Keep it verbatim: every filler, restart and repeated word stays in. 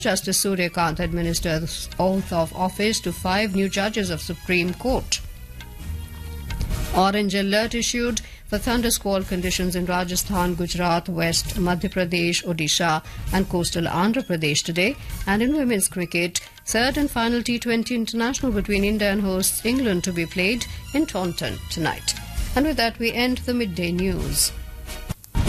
Justice Surya Kant administers oath of office to five new judges of Supreme Court. Orange alert issued for thundersquall conditions in Rajasthan, Gujarat, West, Madhya Pradesh, Odisha and coastal Andhra Pradesh today. And in women's cricket, third and final T twenty international between India and hosts England to be played in Taunton tonight. And with that, we end the midday news.